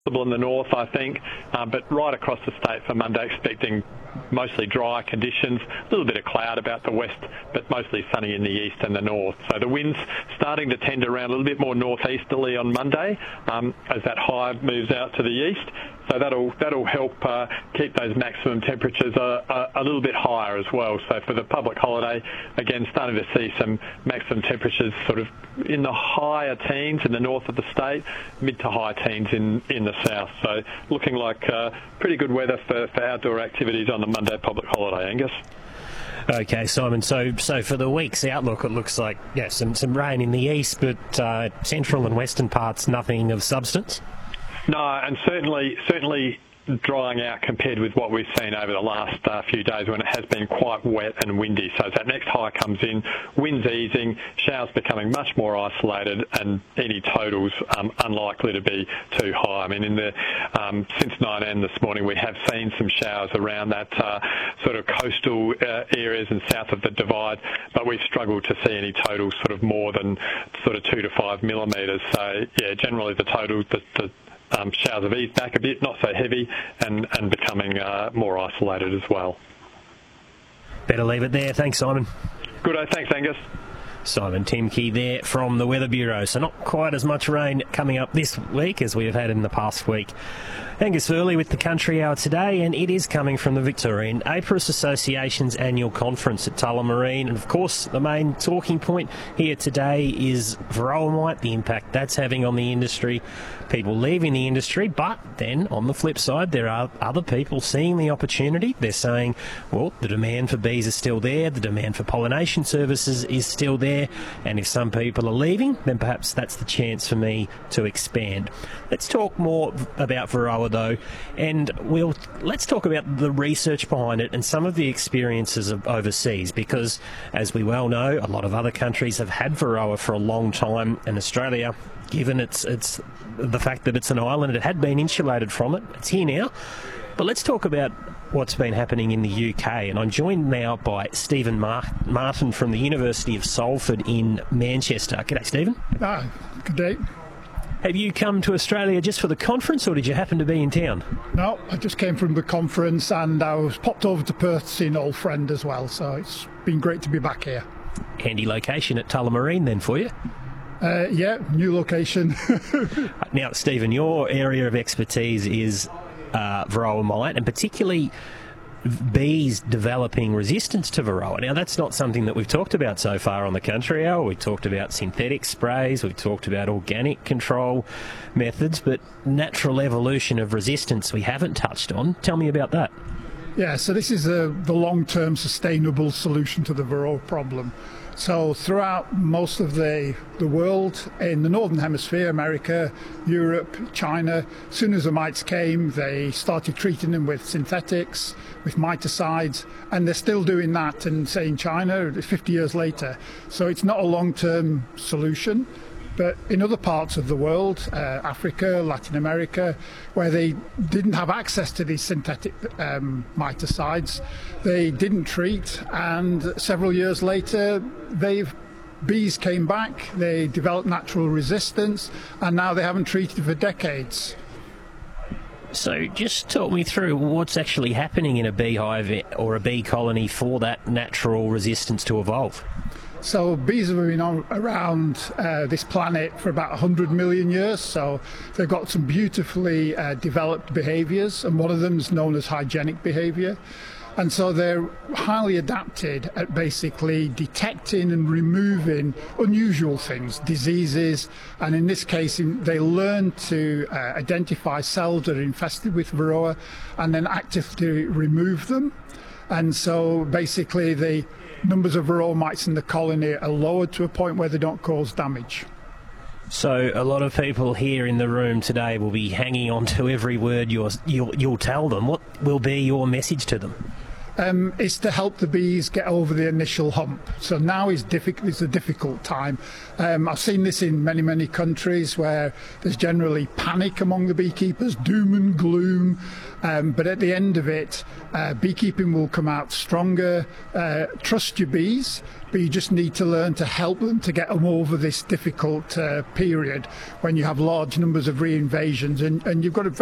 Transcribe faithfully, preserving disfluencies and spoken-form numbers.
in the north, I think, uh, but right across the state for Monday, expecting mostly dry conditions, a little bit of cloud about the west, but mostly sunny in the east and the north. So the winds starting to tend around a little bit more northeasterly on Monday um, as that high moves out to the east. So that'll that'll help uh, keep those maximum temperatures a, a, a little bit higher as well. So for the public holiday, again, starting to see some maximum temperatures sort of in the higher teens in the north of the state, mid to high teens in, in the south. So looking like uh, pretty good weather for, for outdoor activities on the Monday public holiday, Angus. Okay, Simon, so so for the week's outlook, it looks like, yeah, some, some rain in the east, but uh, central and western parts, nothing of substance? No, and certainly certainly drying out compared with what we've seen over the last uh, few days when it has been quite wet and windy. So as that next high comes in, winds easing, showers becoming much more isolated, and any totals um, unlikely to be too high. I mean, in the um, since nine a m this morning, we have seen some showers around that uh, sort of coastal uh, areas and south of the Divide, but we've struggled to see any totals sort of more than sort of two to five millimetres. So yeah, generally the total the, the Um, showers have eased back a bit, not so heavy, and, and becoming uh, more isolated as well. Better leave it there. Thanks, Simon. Good day. Thanks, Angus. Simon Timke there from the Weather Bureau. So not quite as much rain coming up this week as we have had in the past week. Angus Furley with the Country Hour today, and it is coming from the Victorian Apiarist Association's annual conference at Tullamarine. And of course, the main talking point here today is varroa mite, the impact that's having on the industry, people leaving the industry. But then on the flip side, there are other people seeing the opportunity. They're saying, well, the demand for bees is still there, the demand for pollination services is still there, and if some people are leaving, then perhaps that's the chance for me to expand. Let's talk more about varroa though, and we'll let's talk about the research behind it and some of the experiences of overseas, because as we well know, a lot of other countries have had varroa for a long time, and Australia, given its its the fact that it's an island, it had been insulated from it. It's here now. But let's talk about what's been happening in the U K, and I'm joined now by Stephen Mar- Martin from the University of Salford in Manchester. G'day, Stephen. Ah, good day. Have you come to Australia just for the conference, or did you happen to be in town? No, I just came from the conference, and I was popped over to Perth to see an old friend as well, so it's been great to be back here. Handy location at Tullamarine then for you? Uh, yeah, new location. Now, Stephen, your area of expertise is uh, varroa mite, and particularly bees developing resistance to varroa. Now, that's not something that we've talked about so far on the Country Hour. We've talked about synthetic sprays, we've talked about organic control methods, but natural evolution of resistance we haven't touched on. Tell me about that. Yeah, so this is a, the long-term sustainable solution to the varroa problem. So throughout most of the, the world, in the Northern Hemisphere, America, Europe, China, as soon as the mites came, they started treating them with synthetics, with miticides, and they're still doing that in, say, in China fifty years later. So it's not a long-term solution. But in other parts of the world, uh, Africa, Latin America, where they didn't have access to these synthetic um, miticides, they didn't treat, and several years later, they've bees came back, they developed natural resistance, and now they haven't treated for decades. So just talk me through what's actually happening in a beehive or a bee colony for that natural resistance to evolve. So bees have been on, around uh, this planet for about one hundred million years, so they've got some beautifully uh, developed behaviours, and one of them is known as hygienic behaviour. And so they're highly adapted at basically detecting and removing unusual things, diseases, and in this case they learn to uh, identify cells that are infested with varroa and then actively remove them. And so basically the numbers of varroa mites in the colony are lowered to a point where they don't cause damage. So a lot of people here in the room today will be hanging on to every word you're, you'll, you'll tell them. What will be your message to them? um, is to help the bees get over the initial hump. So now is difficult. It's a difficult time. Um, I've seen this in many, many countries where there's generally panic among the beekeepers, doom and gloom. Um, but at the end of it, uh, beekeeping will come out stronger. Uh, trust your bees, but you just need to learn to help them to get them over this difficult uh, period when you have large numbers of reinvasions, and, and you've got to